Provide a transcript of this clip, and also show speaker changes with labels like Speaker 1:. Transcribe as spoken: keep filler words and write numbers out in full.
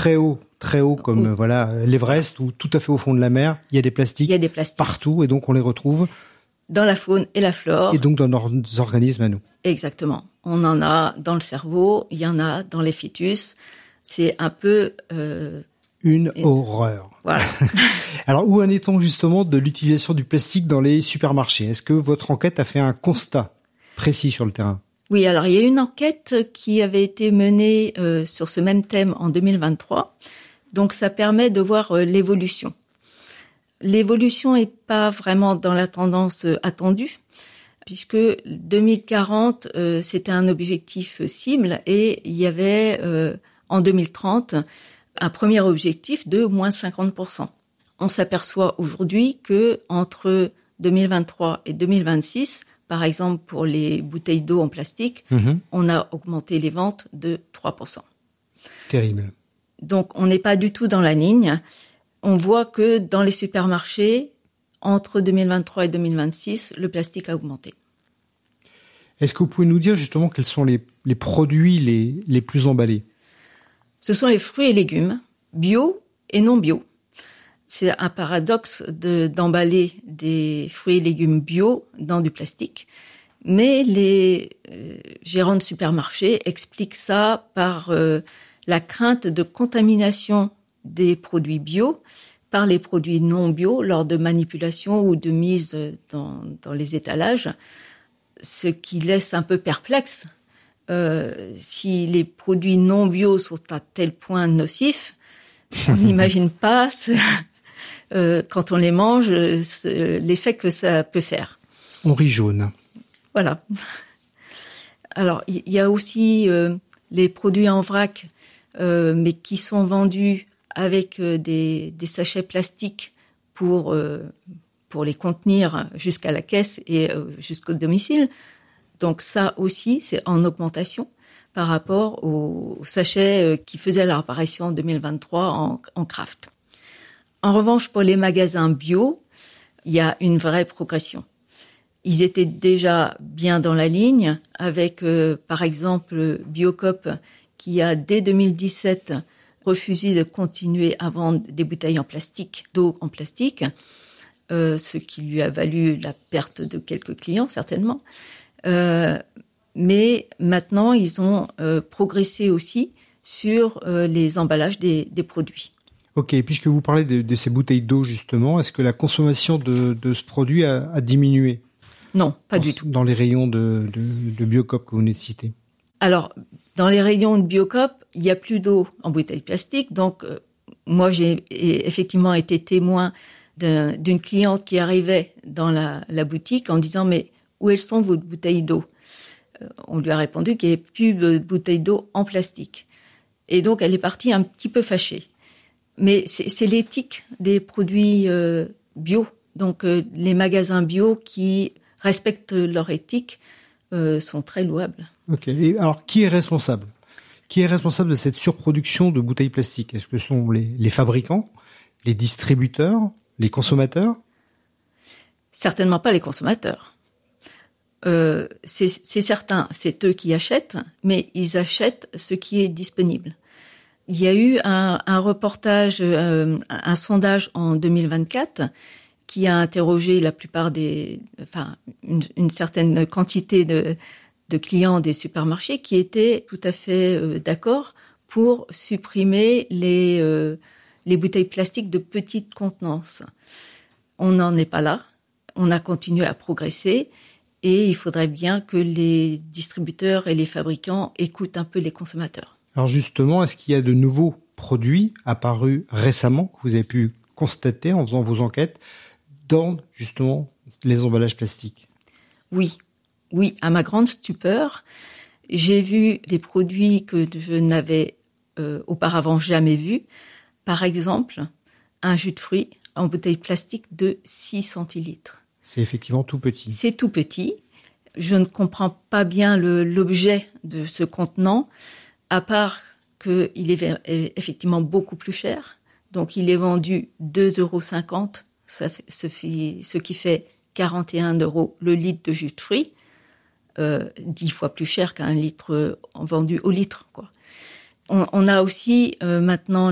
Speaker 1: très haut, très haut comme euh, voilà l'Everest ou tout à fait au fond de la mer, il y a des plastiques,
Speaker 2: il y a des plastiques
Speaker 1: partout et donc on les retrouve
Speaker 2: dans la faune et la flore.
Speaker 1: Et donc dans nos organismes à nous.
Speaker 2: Exactement. On en a dans le cerveau, il y en a dans les fœtus. C'est un peu... Euh,
Speaker 1: Une
Speaker 2: et...
Speaker 1: horreur.
Speaker 2: Voilà.
Speaker 1: Alors, où en est-on justement de l'utilisation du plastique dans les supermarchés ? Est-ce que votre enquête a fait un constat précis sur le terrain ?
Speaker 2: Oui, alors il y a une enquête qui avait été menée euh, sur ce même thème en deux mille vingt-trois. Donc, ça permet de voir euh, l'évolution. L'évolution n'est pas vraiment dans la tendance euh, attendue, puisque deux mille quarante, euh, c'était un objectif cible et il y avait euh, en deux mille trente un premier objectif de moins cinquante pour cent. On s'aperçoit aujourd'hui que entre deux mille vingt-trois et deux mille vingt-six, par exemple pour les bouteilles d'eau en plastique, mmh. on a augmenté les ventes de trois pour cent.
Speaker 1: Terrible.
Speaker 2: Donc on n'est pas du tout dans la ligne. On voit que dans les supermarchés, entre deux mille vingt-trois et deux mille vingt-six, le plastique a augmenté.
Speaker 1: Est-ce que vous pouvez nous dire justement quels sont les, les produits les, les plus emballés ?
Speaker 2: Ce sont les fruits et légumes, bio et non bio. C'est un paradoxe de, d'emballer des fruits et légumes bio dans du plastique. Mais les euh, gérants de supermarchés expliquent ça par euh, la crainte de contamination des produits bio par les produits non bio lors de manipulation ou de mise dans, dans les étalages, ce qui laisse un peu perplexe. Euh, si les produits non bio sont à tel point nocifs, on n'imagine pas ce, euh, quand on les mange ce, l'effet que ça peut faire.
Speaker 1: On rit jaune.
Speaker 2: Voilà. Alors, il y, y a aussi euh, les produits en vrac, euh, mais qui sont vendus avec euh, des, des sachets plastiques pour, euh, pour les contenir jusqu'à la caisse et euh, jusqu'au domicile. Donc ça aussi, c'est en augmentation par rapport aux sachets qui faisaient leur apparition en deux mille vingt-trois en, en craft. En revanche, pour les magasins bio, il y a une vraie progression. Ils étaient déjà bien dans la ligne avec, euh, par exemple, Biocop qui a, dès deux mille dix-sept, refusé de continuer à vendre des bouteilles en plastique, d'eau en plastique, euh, ce qui lui a valu la perte de quelques clients, certainement. Euh, mais maintenant, ils ont euh, progressé aussi sur euh, les emballages des, des produits.
Speaker 1: Ok, puisque vous parlez de, de ces bouteilles d'eau, justement, est-ce que la consommation de, de ce produit a, a diminué ?
Speaker 2: Non, pas
Speaker 1: dans,
Speaker 2: du tout.
Speaker 1: Dans les rayons de, de, de Biocop que vous venez de citer.
Speaker 2: Alors, dans les rayons de Biocop, il n'y a plus d'eau en bouteille plastique. Donc, euh, moi, j'ai effectivement été témoin d'un, d'une cliente qui arrivait dans la, la boutique en disant « Mais où elles sont vos bouteilles d'eau ?» euh, On lui a répondu qu'il n'y avait plus de bouteilles d'eau en plastique. Et donc, elle est partie un petit peu fâchée. Mais c'est, c'est l'éthique des produits euh, bio. Donc, euh, les magasins bio qui respectent leur éthique euh, sont très louables.
Speaker 1: Ok. Et alors, qui est responsable ? Qui est responsable de cette surproduction de bouteilles plastiques ? Est-ce que ce sont les, les fabricants, les distributeurs, les consommateurs ?
Speaker 2: Certainement pas les consommateurs. Euh, c'est, c'est certain, c'est eux qui achètent, mais ils achètent ce qui est disponible. Il y a eu un, un reportage, euh, un sondage en deux mille vingt-quatre qui a interrogé la plupart des, enfin, une, une certaine quantité de, de clients des supermarchés qui étaient tout à fait euh, d'accord pour supprimer les, euh, les bouteilles plastiques de petite contenance. On n'en est pas là. On a continué à progresser et il faudrait bien que les distributeurs et les fabricants écoutent un peu les consommateurs.
Speaker 1: Alors justement, est-ce qu'il y a de nouveaux produits apparus récemment que vous avez pu constater en faisant vos enquêtes dans justement les emballages plastiques ?
Speaker 2: Oui, oui, à ma grande stupeur, j'ai vu des produits que je n'avais euh, auparavant jamais vus. Par exemple, un jus de fruits en bouteille plastique de six centilitres.
Speaker 1: C'est effectivement tout petit.
Speaker 2: C'est tout petit. Je ne comprends pas bien le, l'objet de ce contenant, à part qu'il est effectivement beaucoup plus cher. Donc, il est vendu deux euros cinquante, ça fait, ce, ce qui fait quarante et un euros le litre de jus de fruits, euh, dix fois plus cher qu'un litre vendu au litre, quoi. On, on a aussi euh, maintenant